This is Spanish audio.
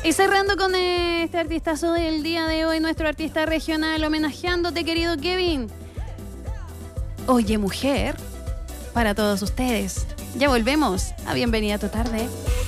Y cerrando con este artistazo del día de hoy, nuestro artista regional, homenajeándote, querido Kevin. Oye, mujer, para todos ustedes. Ya volvemos a Bienvenida a tu tarde.